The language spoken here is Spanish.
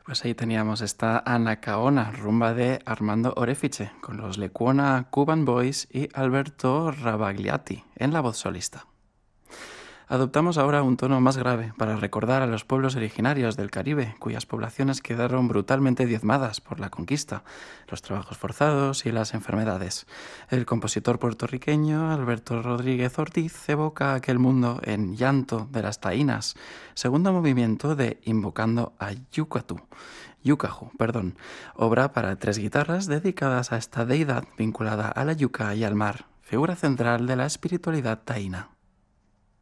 Pues ahí teníamos esta Anacaona, rumba de Armando Orefice, con los Lecuona Cuban Boys y Alberto Rabagliati en la voz solista. Adoptamos ahora un tono más grave para recordar a los pueblos originarios del Caribe, cuyas poblaciones quedaron brutalmente diezmadas por la conquista, los trabajos forzados y las enfermedades. El compositor puertorriqueño Alberto Rodríguez Ortiz evoca aquel mundo en Llanto de las Taínas, segundo movimiento de Invocando a Yucahu, obra para 3 guitarras dedicadas a esta deidad vinculada a la yuca y al mar, figura central de la espiritualidad taína.